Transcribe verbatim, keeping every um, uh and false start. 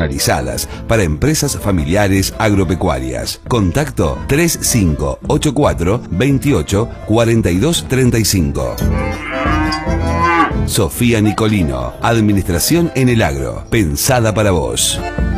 personalizadas para empresas familiares agropecuarias. Contacto tres cinco ocho cuatro, veintiocho, cuarenta y dos, treinta y cinco. Sofía Nicolino, Administración en el Agro, pensada para vos.